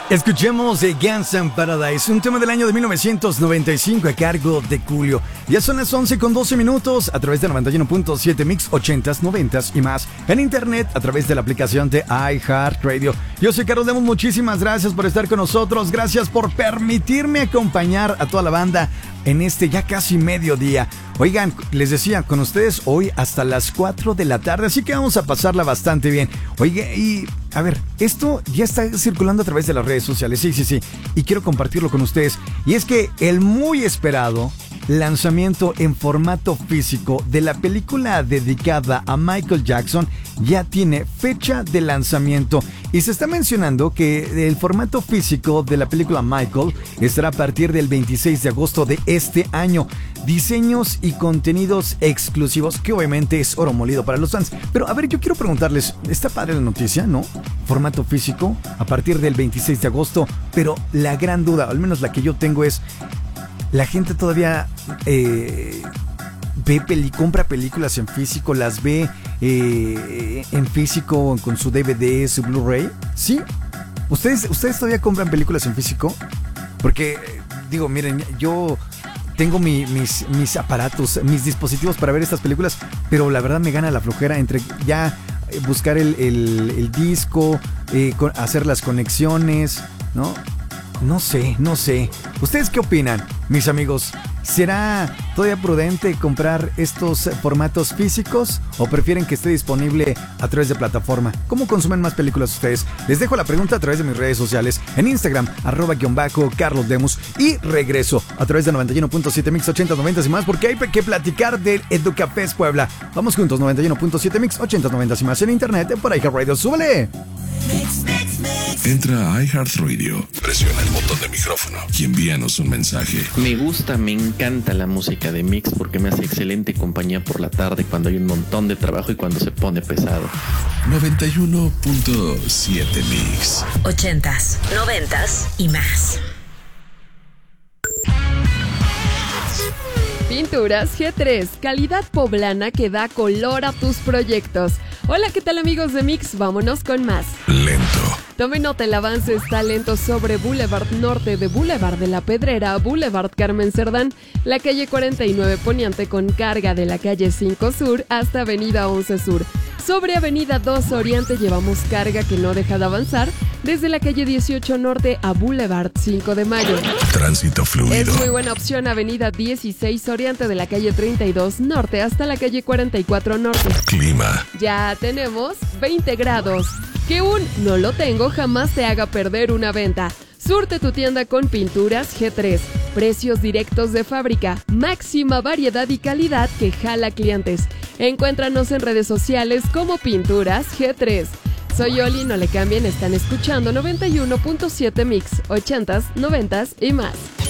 Escuchemos de Guns N' Paradise, un tema del año de 1995 a cargo de Julio. Ya son las 11:12 a través de 91.7 Mix 80s, 90s y más. En internet a través de la aplicación de iHeartRadio. Yo soy Carlos Lemus, muchísimas gracias por estar con nosotros. Gracias por permitirme acompañar a toda la banda en este ya casi mediodía. Oigan, les decía, con ustedes hoy hasta las 4 de la tarde, así que vamos a pasarla bastante bien. Oiga, y a ver, esto ya está circulando a través de las redes sociales, sí, y quiero compartirlo con ustedes. Y es que el muy esperado lanzamiento en formato físico de la película dedicada a Michael Jackson ya tiene fecha de lanzamiento y se está mencionando que el formato físico de la película Michael estará a partir del 26 de agosto de este año. Diseños y contenidos exclusivos, que obviamente es oro molido para los fans. Pero a ver, yo quiero preguntarles, está padre la noticia, ¿no? Formato físico a partir del 26 de agosto, pero la gran duda, al menos la que yo tengo es, la gente todavía compra películas en físico, las ve en físico con su DVD, su Blu-ray. ¿Sí? ¿Ustedes todavía compran películas en físico? Porque, digo, miren, yo tengo mis aparatos, mis dispositivos para ver estas películas, pero la verdad me gana la flojera entre ya buscar el disco, hacer las conexiones, ¿no? No sé. ¿Ustedes qué opinan, mis amigos? ¿Será todavía prudente comprar estos formatos físicos o prefieren que esté disponible a través de plataforma? ¿Cómo consumen más películas ustedes? Les dejo la pregunta a través de mis redes sociales, en Instagram, @Carlos Lemus, y regreso a través de 91.7 Mix 80s, 90s y más, porque hay que platicar del Educafest Puebla. Vamos juntos, 91.7 Mix 80s, 90s y más en internet, por iHeartRadio. ¡Súbele! Entra a iHeartRadio, presiona el botón de micrófono y envíanos un mensaje. Me encanta la música de Mix porque me hace excelente compañía por la tarde cuando hay un montón de trabajo y cuando se pone pesado. 91.7 Mix 80s, 90s y más. Pinturas G3, calidad poblana que da color a tus proyectos. Hola, ¿qué tal, amigos de Mix? Vámonos con más. Lento. Tome nota, el avance está lento sobre Boulevard Norte, de Boulevard de la Pedrera a Boulevard Carmen Cerdán, la calle 49 Poniente con carga de la calle 5 Sur hasta Avenida 11 Sur. Sobre Avenida 2 Oriente llevamos carga que no deja de avanzar desde la calle 18 Norte a Boulevard 5 de Mayo. Tránsito fluido. Es muy buena opción Avenida 16 Oriente de la calle 32 Norte hasta la calle 44 Norte. Clima. Ya tenemos 20 grados. Que un no lo tengo jamás te haga perder una venta. Surte tu tienda con Pinturas G3. Precios directos de fábrica, máxima variedad y calidad que jala clientes. Encuéntranos en redes sociales como Pinturas G3. Soy Oli, no le cambien, están escuchando 91.7 Mix, 80s, 90s y más.